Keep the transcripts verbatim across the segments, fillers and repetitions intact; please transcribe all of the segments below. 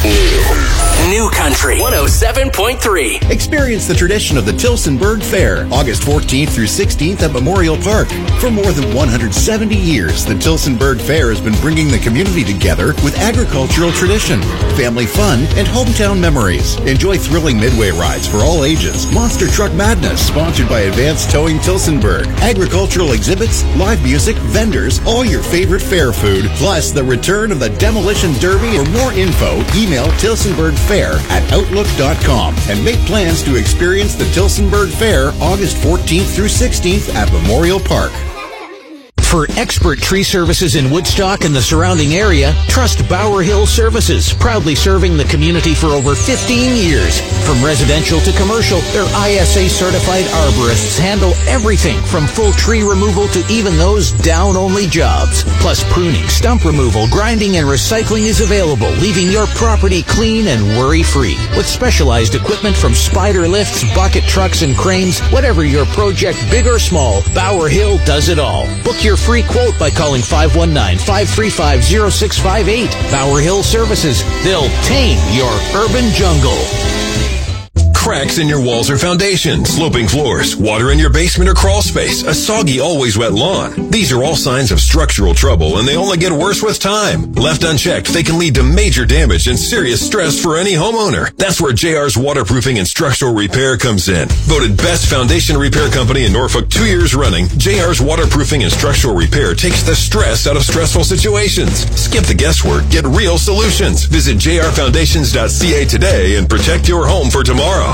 New. New Country one oh seven point three. Experience the tradition of the Tillsonburg Fair, August fourteenth through sixteenth at Memorial Park. For more than one hundred seventy years, the Tillsonburg Fair has been bringing the community together with agricultural tradition, family fun, and hometown memories. Enjoy thrilling midway rides for all ages, Monster Truck Madness, sponsored by Advanced Towing Tillsonburg, agricultural exhibits, live music, vendors, all your favorite fair food, plus the return of the Demolition Derby. For more info, email Tillsonburg Fair at outlook dot com and make plans to experience the Tillsonburg Fair August fourteenth through sixteenth at Memorial Park. For expert tree services in Woodstock and the surrounding area, trust Bower Hill Services, proudly serving the community for over fifteen years. From residential to commercial, their I S A-certified arborists handle everything from full tree removal to even those down-only jobs. Plus, pruning, stump removal, grinding, and recycling is available, leaving your property clean and worry-free. With specialized equipment from spider lifts, bucket trucks, and cranes, whatever your project, big or small, Bower Hill does it all. Book your free quote by calling five one nine, five three five, zero six five eight. Bower Hill Services. They'll tame your urban jungle. Cracks in your walls or foundation, sloping floors, water in your basement or crawl space, a soggy, always wet lawn. These are all signs of structural trouble, and they only get worse with time. Left unchecked, they can lead to major damage and serious stress for any homeowner. That's where J R's Waterproofing and Structural Repair comes in. Voted best foundation repair company in Norfolk two years running, J R's Waterproofing and Structural Repair takes the stress out of stressful situations. Skip the guesswork, get real solutions. Visit j r foundations dot c a today and protect your home for tomorrow.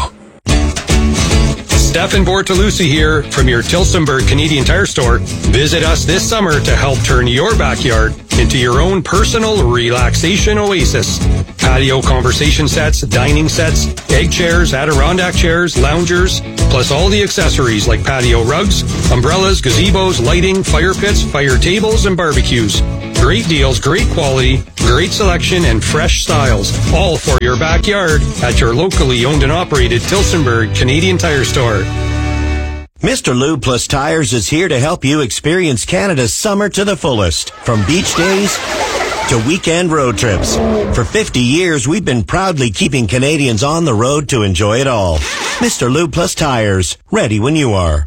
Stephen Bortolucci here from your Tillsonburg Canadian Tire Store. Visit us this summer to help turn your backyard into your own personal relaxation oasis. Patio conversation sets, dining sets, egg chairs, Adirondack chairs, loungers, plus all the accessories like patio rugs, umbrellas, gazebos, lighting, fire pits, fire tables, and barbecues. Great deals, great quality, great selection, and fresh styles, all for your backyard at your locally owned and operated Tillsonburg Canadian Tire Store. Mister Lube Plus Tires is here to help you experience Canada's summer to the fullest. From beach days to weekend road trips. For fifty years, we've been proudly keeping Canadians on the road to enjoy it all. Mister Lube Plus Tires, ready when you are.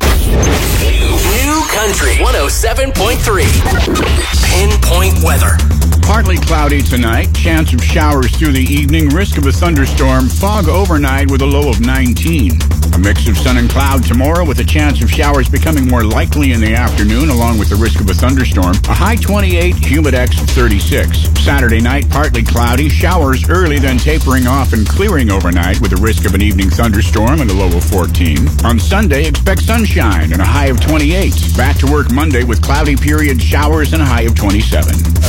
New Country one oh seven point three. Pinpoint weather. Partly cloudy tonight, chance of showers through the evening, risk of a thunderstorm, fog overnight with a low of nineteen. A mix of sun and cloud tomorrow with a chance of showers becoming more likely in the afternoon along with the risk of a thunderstorm. A high twenty-eight, humidex of thirty-six. Saturday night, partly cloudy, showers early then tapering off and clearing overnight with a risk of an evening thunderstorm and a low of fourteen. On Sunday, expect sunshine and a high of twenty-eight. Back to work Monday with cloudy period showers and a high of twenty-seven.